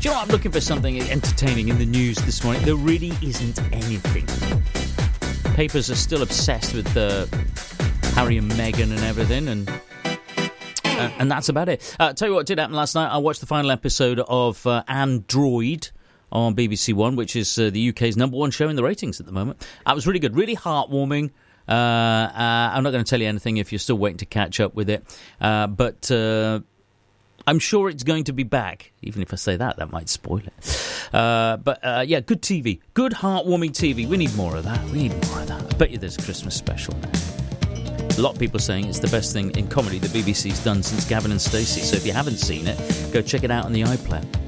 you know what? I'm looking for something entertaining in the news this morning. There really isn't anything. Papers are still obsessed with Harry and Meghan and everything, and that's about it. Tell you what did happen last night. I watched the final episode of Android on BBC One, which is the UK's #1 show in the ratings at the moment. That was really good, really heartwarming. I'm not going to tell you anything if you're still waiting to catch up with it, but I'm sure it's going to be back. Even if I say that might spoil it. But yeah, good TV. Good heartwarming TV. We need more of that. I bet you there's a Christmas special now. A lot of people saying it's the best thing in comedy the BBC's done since Gavin and Stacey. So if you haven't seen it, go check it out on the iPlayer.